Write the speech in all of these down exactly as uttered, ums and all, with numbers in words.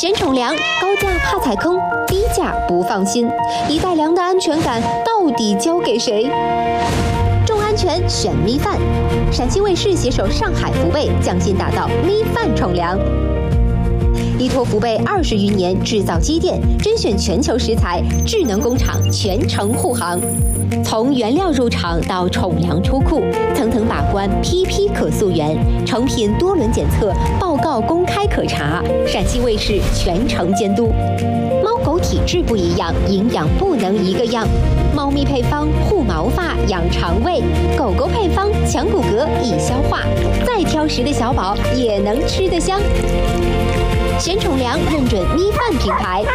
选宠粮，高价怕踩坑，低价不放心，一袋粮的安全感到底交给谁？重安全选咪饭，陕西卫视携手上海福贝匠心打造咪饭宠粮。依托福贝二十余年制造积淀，甄选全球食材，智能工厂全程护航。从原料入场到宠粮出库，层层把关，批批可溯源，成品多轮检测，报告公开可查，陕西卫视全程监督。猫狗体质不一样，营养不能一个样。猫咪配方护毛发、养肠胃，狗狗配方强骨骼、易消化。再挑食的小宝也能吃得香。选宠粮认准咪饭品牌。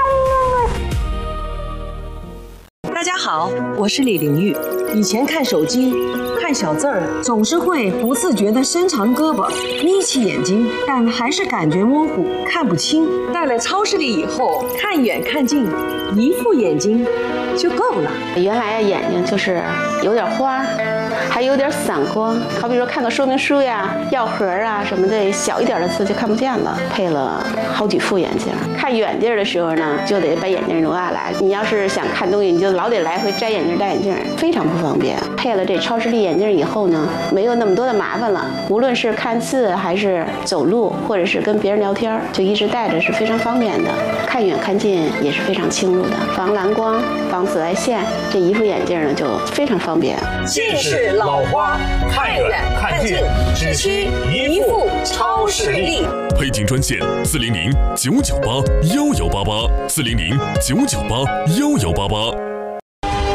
大家好，我是李玲玉。以前看手机看小字儿，总是会不自觉地伸长胳膊，眯起眼睛，但还是感觉模糊，看不清。到了超市里以后，看远看近，一副眼睛就够了。 原来呀，眼睛就是有点花，还有点散光。好比说看个说明书呀、药盒啊什么的，小一点的字就看不见了。配了好几副眼镜，看远地儿的时候呢，就得把眼镜挪下来。你要是想看东西，你就老得来回摘眼镜、戴眼镜，非常不方便。配了这超视力眼镜以后呢，没有那么多的麻烦了。无论是看字还是走路，或者是跟别人聊天，就一直戴着是非常方便的。看远看近也是非常清楚的，防蓝光、防紫外线。这一副眼镜呢就非常方便。 近视老花，看远看近，只需一副超视力。 配镜专线：四零零九九八幺幺八八，四零零九九八幺幺八八。